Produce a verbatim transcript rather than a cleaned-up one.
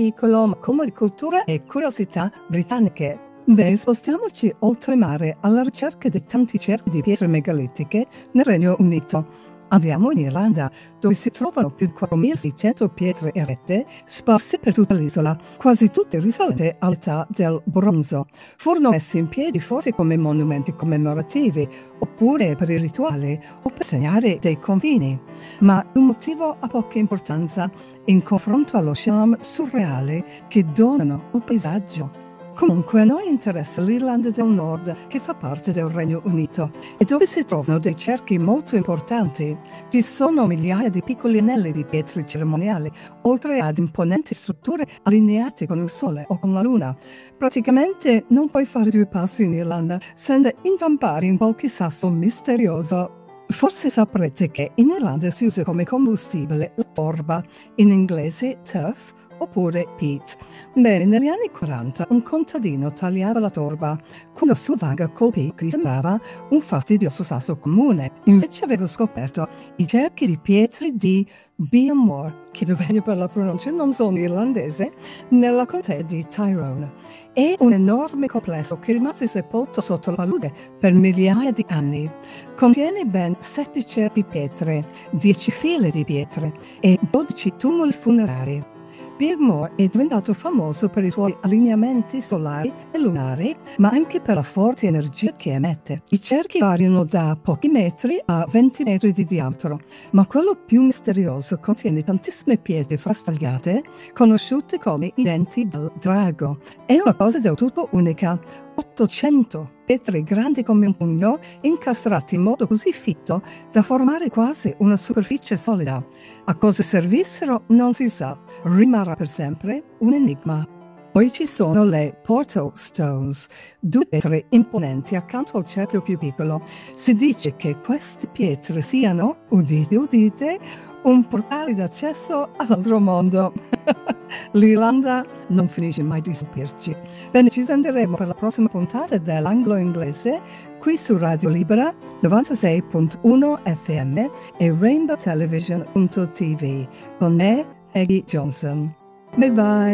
piccolo ma colmo di cultura e curiosità britanniche. Beh, spostiamoci oltremare alla ricerca di tanti cerchi di pietre megalitiche nel Regno Unito. Andiamo in Irlanda, dove si trovano più di quattromilaseicento pietre erette sparse per tutta l'isola, quasi tutte risalenti all'età del bronzo. Furono messi in piedi forse come monumenti commemorativi, oppure per i rituali, o per segnare dei confini. Ma un motivo ha poca importanza in confronto allo charme surreale che donano al paesaggio. Comunque a noi interessa l'Irlanda del Nord, che fa parte del Regno Unito, e dove si trovano dei cerchi molto importanti. Ci sono migliaia di piccoli anelli di pietre cerimoniali, oltre ad imponenti strutture allineate con il Sole o con la Luna. Praticamente non puoi fare due passi in Irlanda senza incampare in qualche sasso misterioso. Forse saprete che in Irlanda si usa come combustibile la torba, in inglese turf, oppure peat. Bene, negli anni quaranta un contadino tagliava la torba. Quando la sua vanga colpì gli sembrava un fastidioso sasso comune. Invece aveva scoperto i cerchi di pietre di Beamore, che dovrebbe per la pronuncia non sono irlandese, nella contea di Tyrone. È un enorme complesso che rimase sepolto sotto la palude per migliaia di anni. Contiene ben sette cerchi di pietre, dieci file di pietre e dodici tumuli funerari. Beamore è diventato famoso per i suoi allineamenti solari e lunari, ma anche per la forte energia che emette. I cerchi variano da pochi metri a venti metri di diametro, ma quello più misterioso contiene tantissime pietre frastagliate, conosciute come i denti del drago. È una cosa del tutto unica. ottocento pietre grandi come un pugno, incastrate in modo così fitto da formare quasi una superficie solida. A cosa servissero non si sa, rimarrà per sempre un enigma. Poi ci sono le Portal Stones, due pietre imponenti accanto al cerchio più piccolo. Si dice che queste pietre siano, udite udite, un portale d'accesso all'altro mondo. L'Irlanda non finisce mai di stupirci. Bene, ci sentiremo per la prossima puntata dell'Anglo Inglese qui su Radio Libera novantasei punto uno F M e rainbow television punto t v con me, Peggy Johnson. Bye bye!